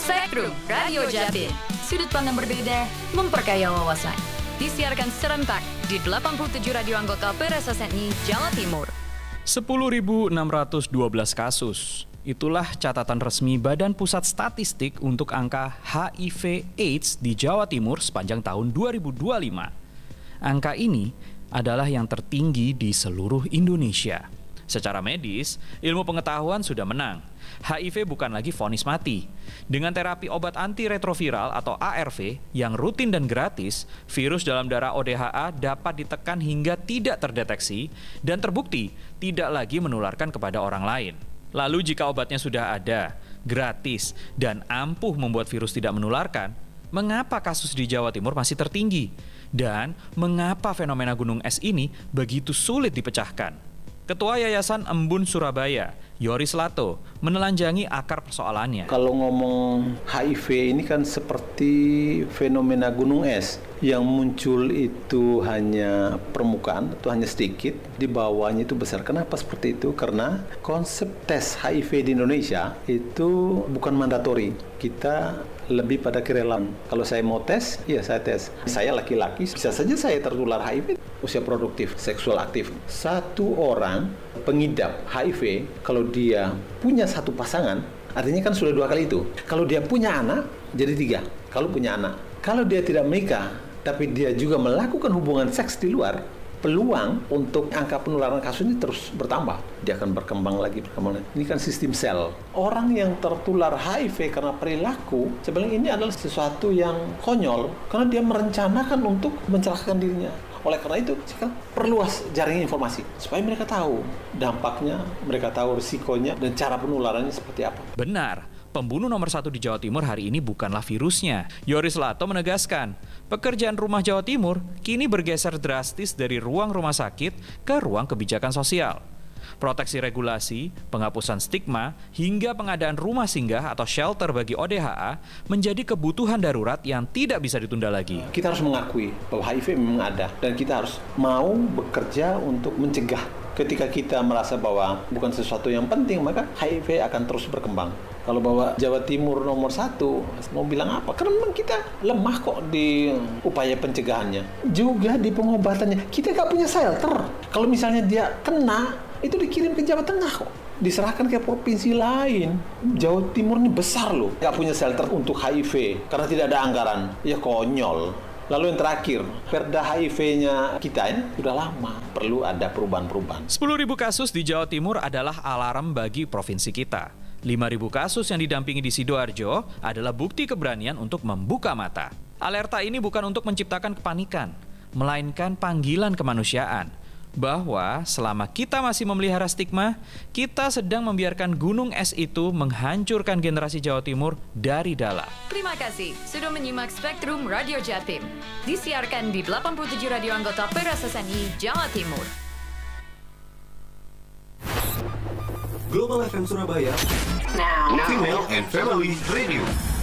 Spektrum Radio Jatim. Sudut pandang berbeda, memperkaya wawasan. Disiarkan serentak di 87 radio anggota PRSSNI Jawa Timur. 10.612 kasus. Itulah catatan resmi Badan Pusat Statistik untuk angka HIV/AIDS di Jawa Timur sepanjang tahun 2025. Angka ini adalah yang tertinggi di seluruh Indonesia. Secara medis, ilmu pengetahuan sudah menang. HIV bukan lagi vonis mati. Dengan terapi obat antiretroviral atau ARV yang rutin dan gratis, virus dalam darah ODHA dapat ditekan hingga tidak terdeteksi dan terbukti tidak lagi menularkan kepada orang lain. Lalu jika obatnya sudah ada, gratis, dan ampuh membuat virus tidak menularkan, mengapa kasus di Jawa Timur masih tertinggi? Dan mengapa fenomena gunung es ini begitu sulit dipecahkan? Ketua Yayasan Embun Surabaya, Yoris Lato, menelanjangi akar persoalannya. Kalau ngomong HIV ini kan seperti fenomena gunung es. Yang muncul itu hanya permukaan atau hanya sedikit, di bawahnya itu besar. Kenapa seperti itu? Karena konsep tes HIV di Indonesia itu bukan mandatori. Kita lebih pada kerelaan. Kalau saya mau tes, ya saya tes. Saya laki-laki, bisa saja saya tertular HIV. Usia produktif, seksual aktif. Satu orang pengidap HIV, kalau dia punya satu pasangan, artinya kan sudah 2 kali itu. Kalau dia punya anak, jadi 3. Kalau punya anak. Kalau dia tidak menikah, tapi dia juga melakukan hubungan seks di luar, peluang untuk angka penularan kasus ini terus bertambah. Dia akan berkembang lagi. Ini kan sistem sel. Orang yang tertular HIV karena perilaku, sebenarnya ini adalah sesuatu yang konyol, karena dia merencanakan untuk mencelakakan dirinya. Oleh karena itu, sekarang perluas jaringan informasi supaya mereka tahu dampaknya, mereka tahu risikonya, dan cara penularannya seperti apa. Benar, pembunuh nomor 1 di Jawa Timur hari ini bukanlah virusnya. Yoris Lato menegaskan, pekerjaan rumah Jawa Timur kini bergeser drastis dari ruang rumah sakit ke ruang kebijakan sosial. Proteksi regulasi, penghapusan stigma, hingga pengadaan rumah singgah atau shelter bagi ODHA menjadi kebutuhan darurat yang tidak bisa ditunda lagi. Kita harus mengakui bahwa HIV memang ada, dan kita harus mau bekerja untuk mencegah. Ketika kita merasa bahwa bukan sesuatu yang penting, maka HIV akan terus berkembang. Kalau bahwa Jawa Timur nomor 1, mau bilang apa? Karena memang kita lemah kok di upaya pencegahannya. Juga di pengobatannya. Kita nggak punya shelter. Kalau misalnya dia kena, itu dikirim ke Jawa Tengah kok. Diserahkan ke provinsi lain. Jawa Timur ini besar loh. Nggak punya shelter untuk HIV karena tidak ada anggaran. Ya konyol. Lalu yang terakhir, perda HIV-nya kita ini sudah lama, perlu ada perubahan-perubahan. 10.000 kasus di Jawa Timur adalah alarm bagi provinsi kita. 5.000 kasus yang didampingi di Sidoarjo adalah bukti keberanian untuk membuka mata. Alerta ini bukan untuk menciptakan kepanikan, melainkan panggilan kemanusiaan. Bahwa selama kita masih memelihara stigma, kita sedang membiarkan gunung es itu menghancurkan generasi Jawa Timur dari dalam. Terima kasih sudah menyimak Spektrum Radio Jatim. Disiarkan di 87 radio anggota PRSSNI Jawa Timur. Global FM Surabaya, Female and Family Radio.